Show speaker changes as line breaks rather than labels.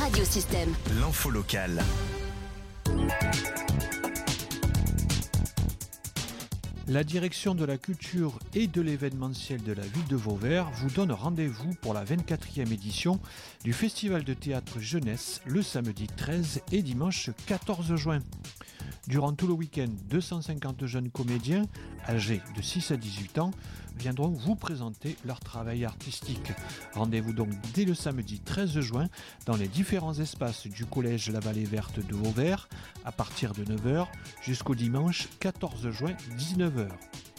Radiosystème.
L'info locale.
La direction de la culture et de l'événementiel de la ville de Vauvert vous donne rendez-vous pour la 24e édition du Festival de théâtre jeunesse le samedi 13 et dimanche 14 juin. Durant tout le week-end, 250 jeunes comédiens, âgés de 6 à 18 ans, viendront vous présenter leur travail artistique. Rendez-vous donc dès le samedi 13 juin dans les différents espaces du collège La Vallée Verte de Vauvert à partir de 9h jusqu'au dimanche 14 juin 19h.